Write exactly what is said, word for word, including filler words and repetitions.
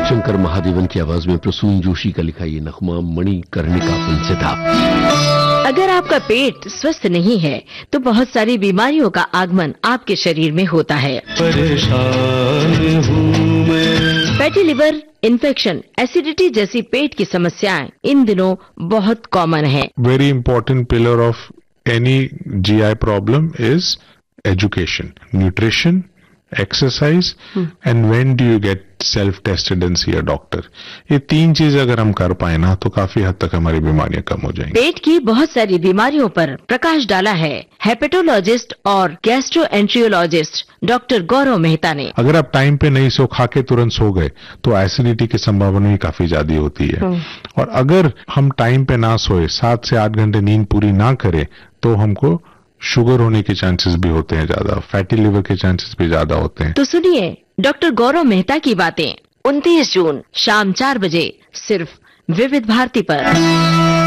शंकर महादेवन की आवाज में प्रसून जोशी का लिखा ये नगमा मणिकर्णिका फिल्म से था। अगर आपका पेट स्वस्थ नहीं है तो बहुत सारी बीमारियों का आगमन आपके शरीर में होता है। परेशान हूँ मैं। फैटी लिवर, इन्फेक्शन, एसिडिटी जैसी पेट की समस्याएं इन दिनों बहुत कॉमन है। Very important pillar of any G I problem is education, nutrition, exercise, hmm. and when do you get self-tested and see a doctor. ये तीन चीज अगर हम कर पाए ना तो काफी हद तक हमारी बीमारियां कम हो जाएंगी। पेट की बहुत सारी बीमारियों पर प्रकाश डाला है हेपेटोलॉजिस्ट और गैस्ट्रोएंट्रियोलॉजिस्ट डॉक्टर गौरव मेहता ने। अगर आप टाइम पे नहीं सो, खा के तुरंत सो गए तो एसिडिटी की संभावना भी काफी ज्यादा होती है। और अगर हम टाइम पे ना सोए, सात से आठ घंटे नींद पूरी ना करें तो हमको शुगर होने के चांसेस भी होते हैं ज्यादा, फैटी लिवर के चांसेस भी ज्यादा होते हैं। तो सुनिए डॉक्टर गौरव मेहता की बातें उनतीस जून शाम चार बजे सिर्फ विविध भारती पर।